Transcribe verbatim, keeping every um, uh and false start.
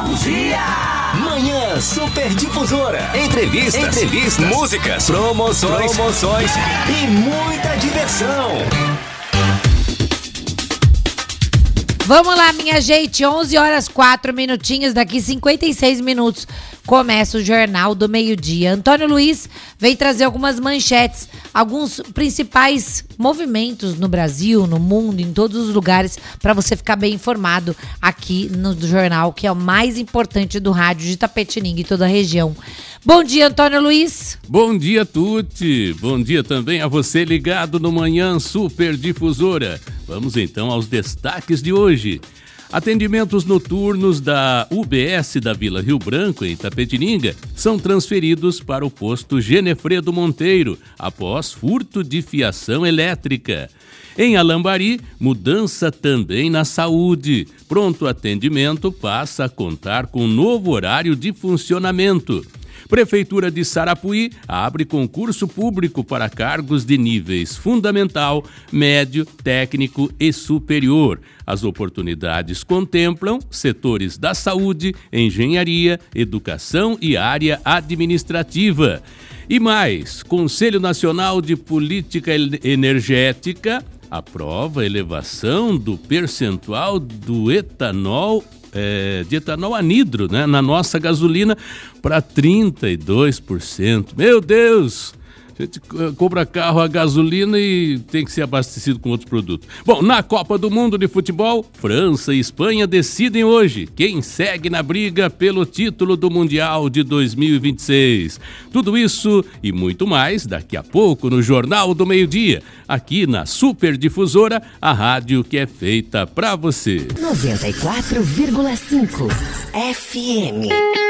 Bom dia! Manhã Super Difusora. Entrevistas, Entrevistas, músicas, promoções, promoções e muita diversão. Vamos lá, minha gente, onze horas, quatro minutinhos, daqui cinquenta e seis minutos começa o Jornal do Meio-Dia. Antônio Luiz vem trazer algumas manchetes, alguns principais movimentos no Brasil, no mundo, em todos os lugares, para você ficar bem informado aqui no jornal, que é o mais importante do rádio de Itapetininga e toda a região. Bom dia, Antônio Luiz. Bom dia, Tuti. Bom dia também a você ligado no Manhã Super Difusora. Vamos então aos destaques de hoje. Atendimentos noturnos da U B S da Vila Rio Branco, em Itapetininga, são transferidos para o posto Genefredo Monteiro, após furto de fiação elétrica. Em Alambari, mudança também na saúde. Pronto atendimento passa a contar com novo horário de funcionamento. Prefeitura de Sarapuí abre concurso público para cargos de níveis fundamental, médio, técnico e superior. As oportunidades contemplam setores da saúde, engenharia, educação e área administrativa. E mais, Conselho Nacional de Política Energética aprova elevação do percentual do etanol É, de etanol anidro, né, na nossa gasolina para trinta e dois por cento. Meu Deus! A gente compra carro a gasolina e tem que ser abastecido com outros produtos. Bom, na Copa do Mundo de Futebol, França e Espanha decidem hoje quem segue na briga pelo título do Mundial de dois mil e vinte e seis. Tudo isso e muito mais daqui a pouco no Jornal do Meio-Dia, aqui na Super Difusora, a rádio que é feita pra você. noventa e quatro vírgula cinco F M.